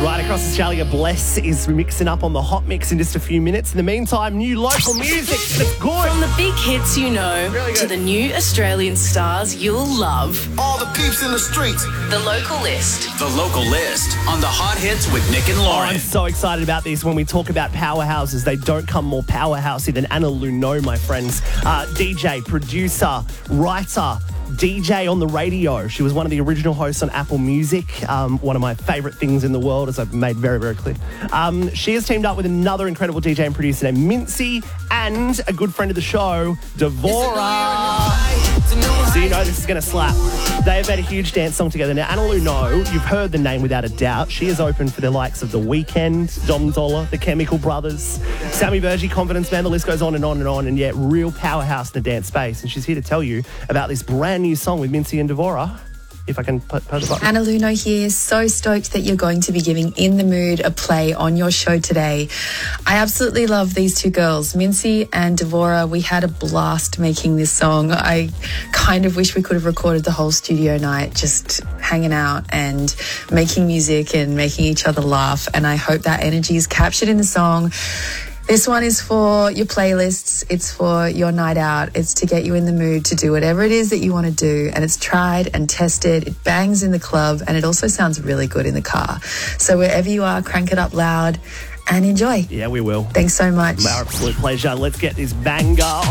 Right across Australia, Bless is mixing up on the Hot Mix in just a few minutes. In the meantime, new local music. It's good. From the big hits you know Really to good. the new Australian stars you'll love. All the peeps in the streets. The Local List. The Local List on the Hot Hits with Nick and Lauren. I'm so excited about this. When we talk about powerhouses, they don't come more powerhousey than Anna Luno, my friends. DJ, producer, writer, DJ on the radio. She was one of the original hosts on Apple Music, one of my favourite things in the world, as I've made very, very clear. She has teamed up with another incredible DJ and producer named Mincy and a good friend of the show, Devora. So you know this is going to slap. They have made a huge dance song together. Now, Anna Luno, you've heard the name without a doubt. She is open for the likes of The Weeknd, Dom Dollar, The Chemical Brothers, Sammy Bergie, Confidence Man, the list goes on and on and on, and yet real powerhouse in the dance space. And she's here to tell you about this brand new song with Mincy and Devora. If I can put the button. Anna Luno here, so stoked that you're going to be giving In the Mood a play on your show today. I absolutely love these two girls, Mincy and Devora. We had a blast making this song. I kind of wish we could have recorded the whole studio night just hanging out and making music and making each other laugh, and I hope that energy is captured in the song. This one is for your playlists. It's for your night out. It's to get you in the mood to do whatever it is that you want to do. And it's tried and tested. It bangs in the club, and it also sounds really good in the car. So wherever you are, crank it up loud and enjoy. Yeah, we will. Thanks so much. Our absolute pleasure. Let's get this banger